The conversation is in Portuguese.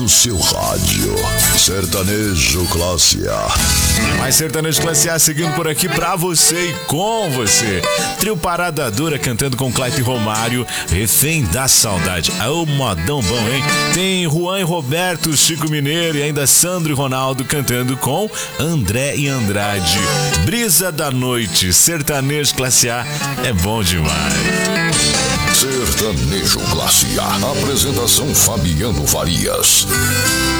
no seu rádio. Sertanejo Classe A. Mais Sertanejo Classe A seguindo por aqui pra você e com você. Trio Parada Dura cantando com Clayton e Romário, Refém da Saudade. É o modão bom, hein? Tem Juan e Roberto, Chico Mineiro e ainda Sandro e Ronaldo cantando com André e Andrade. Brisa da Noite, Sertanejo Classe A é bom demais. Sertanejo Classe A. Apresentação Fabiano Farias.